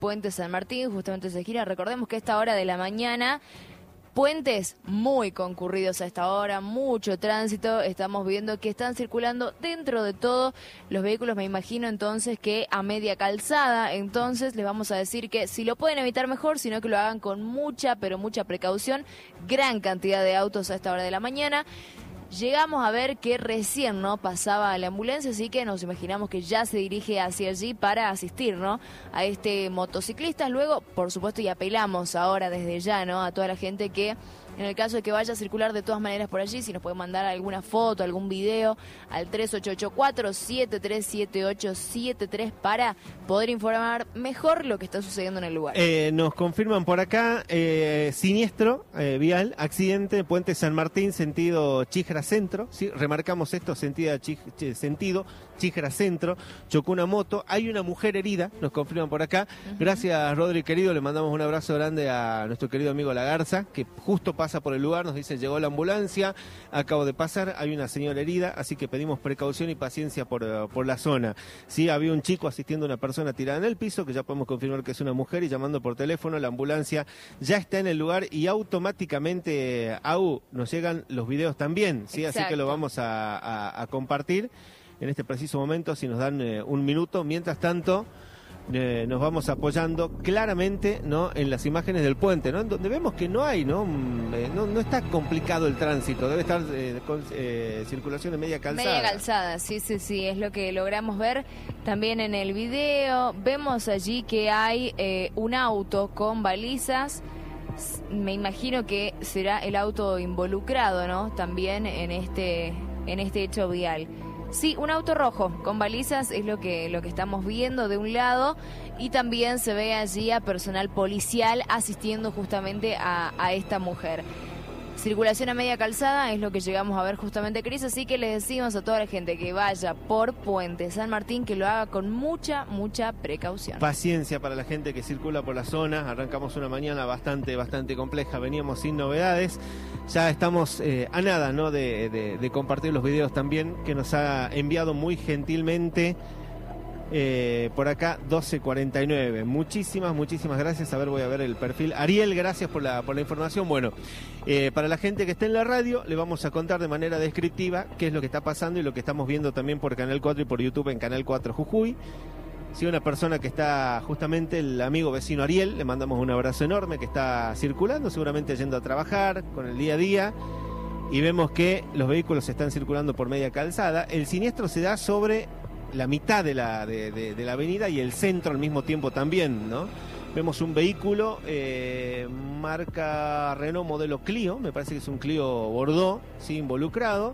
Puente San Martín, justamente se gira. Recordemos que a esta hora de la mañana, puentes muy concurridos a esta hora, mucho tránsito, estamos viendo que están circulando dentro de todo los vehículos, me imagino entonces que a media calzada, entonces les vamos a decir que si lo pueden evitar mejor, sino que lo hagan con mucha, pero mucha precaución, gran cantidad de autos a esta hora de la mañana. Llegamos a ver que recién no pasaba la ambulancia, así que nos imaginamos que ya se dirige hacia allí para asistir, ¿no?, a este motociclista. Luego, por supuesto, y apelamos ahora desde ya, ¿no?, a toda la gente que, en el caso de que vaya a circular de todas maneras por allí, si nos puede mandar alguna foto, algún video al 3884-737873 para poder informar mejor lo que está sucediendo en el lugar. Nos confirman por acá, siniestro vial, accidente, Puente San Martín, sentido Chijra Centro, ¿sí? Remarcamos esto, sentido Chijra Centro, chocó una moto, hay una mujer herida, nos confirman por acá. Gracias, Rodri, querido, le mandamos un abrazo grande a nuestro querido amigo La Garza, que justo pasa por el lugar, nos dice, llegó la ambulancia, acabo de pasar, hay una señora herida, así que pedimos precaución y paciencia por la zona. Sí, había un chico asistiendo a una persona tirada en el piso, que ya podemos confirmar que es una mujer, y llamando por teléfono, la ambulancia ya está en el lugar y automáticamente, nos llegan los videos también, ¿sí? Así que lo vamos a compartir en este preciso momento, si nos dan un minuto. Mientras tanto, nos vamos apoyando claramente, ¿no?, en las imágenes del puente, ¿no?, en donde vemos que no hay, no está complicado el tránsito, debe estar con circulación en media calzada. Media calzada, sí, es lo que logramos ver también en el video. Vemos allí que hay un auto con balizas. Me imagino que será el auto involucrado, ¿no?, también en este hecho vial. Sí, un auto rojo con balizas es lo que estamos viendo de un lado, y también se ve allí a personal policial asistiendo justamente a esta mujer. Circulación a media calzada es lo que llegamos a ver justamente, Cris, así que les decimos a toda la gente que vaya por Puente San Martín que lo haga con mucha precaución. Paciencia para la gente que circula por la zona. Arrancamos una mañana bastante compleja, veníamos sin novedades. Ya estamos a nada, ¿no?, de compartir los videos también que nos ha enviado muy gentilmente por acá 1249. Muchísimas gracias. A ver, voy a ver el perfil. Ariel, gracias por la información. Bueno, para la gente que está en la radio, le vamos a contar de manera descriptiva qué es lo que está pasando y lo que estamos viendo también por Canal 4 y por YouTube en Canal 4 Jujuy. Si una persona que está, justamente el amigo vecino Ariel, le mandamos un abrazo enorme, que está circulando, seguramente yendo a trabajar con el día a día, y vemos que los vehículos están circulando por media calzada. El siniestro se da sobre la mitad de la avenida y el centro al mismo tiempo también, ¿no? Vemos un vehículo marca Renault modelo Clio, me parece que es un Clio Bordeaux, ¿sí?, involucrado.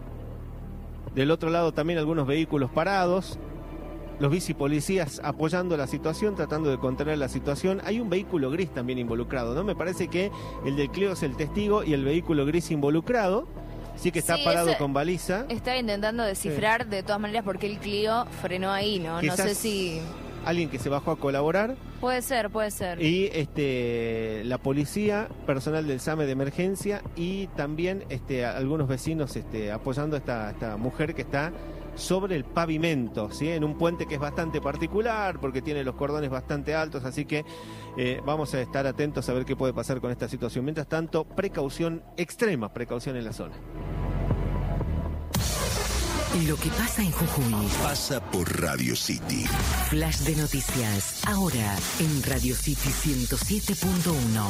Del otro lado también algunos vehículos parados, los bicipolicías apoyando la situación, tratando de contener la situación. Hay un vehículo gris también involucrado, ¿no? Me parece que el del Clio es el testigo y el vehículo gris involucrado. Sí, que está parado con baliza. Estaba intentando descifrar de todas maneras por qué el Clio frenó ahí, ¿no? Quizás no sé si alguien que se bajó a colaborar. Puede ser. Y la policía, personal del SAME de emergencia, y también algunos vecinos apoyando a esta mujer que está sobre el pavimento, ¿sí?, en un puente que es bastante particular porque tiene los cordones bastante altos, así que vamos a estar atentos a ver qué puede pasar con esta situación. Mientras tanto, extrema precaución en la zona. Lo que pasa en Jujuy pasa por Radio City. Flash de noticias, ahora en Radio City 107.1.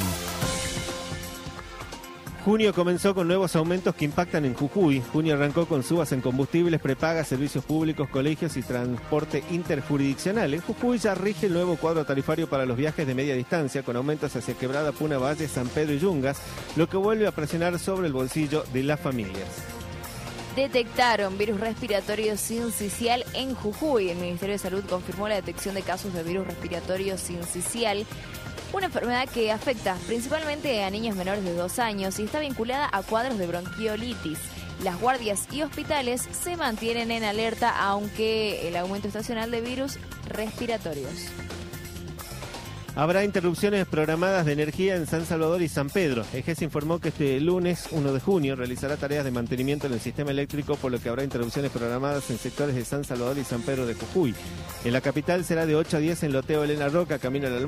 Junio comenzó con nuevos aumentos que impactan en Jujuy. Junio arrancó con subas en combustibles, prepagas, servicios públicos, colegios y transporte interjurisdiccional. En Jujuy ya rige el nuevo cuadro tarifario para los viajes de media distancia, con aumentos hacia Quebrada, Puna, Valle, San Pedro y Yungas, lo que vuelve a presionar sobre el bolsillo de las familias. Detectaron virus respiratorio sincicial en Jujuy. El Ministerio de Salud confirmó la detección de casos de virus respiratorio sincicial, una enfermedad que afecta principalmente a niños menores de 2 años y está vinculada a cuadros de bronquiolitis. Las guardias y hospitales se mantienen en alerta, aunque el aumento estacional de virus respiratorios. Habrá interrupciones programadas de energía en San Salvador y San Pedro. EGES informó que este lunes 1 de junio realizará tareas de mantenimiento en el sistema eléctrico, por lo que habrá interrupciones programadas en sectores de San Salvador y San Pedro de Jujuy. En la capital será de 8 a 10 en Loteo Elena Roca, camino al